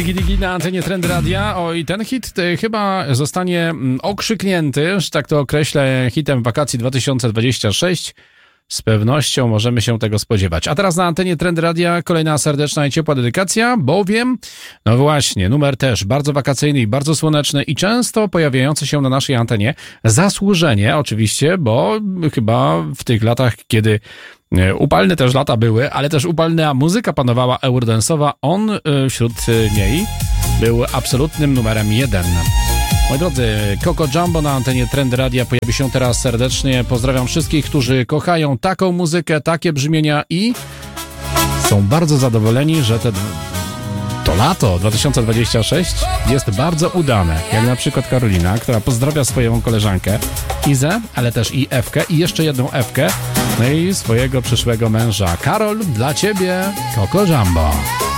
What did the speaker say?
Digi na antenie Trend Radia. Oj, ten hit chyba zostanie okrzyknięty, że tak to określę, hitem wakacji 2026. Z pewnością możemy się tego spodziewać. A teraz na antenie Trend Radia kolejna serdeczna i ciepła dedykacja, bowiem, no właśnie, numer też bardzo wakacyjny i bardzo słoneczny i często pojawiający się na naszej antenie. Zasłużenie oczywiście, bo chyba w tych latach, kiedy upalne też lata były, ale też upalna muzyka panowała eurodance'owa, on wśród niej był absolutnym numerem 1. Moi drodzy, Coco Jumbo na antenie Trend Radia pojawi się teraz serdecznie. Pozdrawiam wszystkich, którzy kochają taką muzykę, takie brzmienia i są bardzo zadowoleni, że to lato 2026 jest bardzo udane. Jak na przykład Karolina, która pozdrawia swoją koleżankę Izę, ale też i Ewkę i jeszcze jedną Ewkę, no i swojego przyszłego męża. Karol, dla ciebie Coco Jumbo.